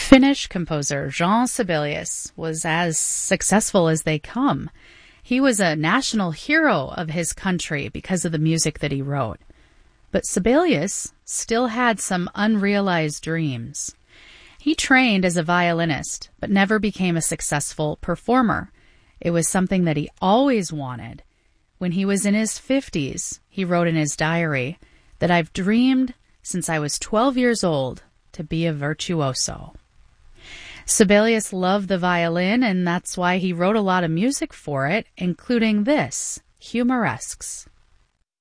Finnish composer Jean Sibelius was as successful as they come. He was a national hero of his country because of the music that he wrote. But Sibelius still had some unrealized dreams. He trained as a violinist, but never became a successful performer. It was something that he always wanted. When he was in his 50s, he wrote in his diary that I've dreamed since I was 12 years old to be a virtuoso. Sibelius loved the violin, and that's why he wrote a lot of music for it, including this, Humoresques.